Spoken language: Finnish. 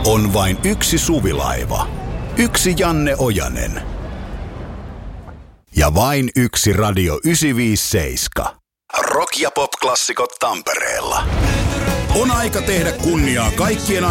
On vain yksi Suvilaiva. Yksi Janne Ojanen. Ja vain yksi Radio 957. Rock- ja pop-klassikot Tampereella. On aika tehdä kunniaa kaikkien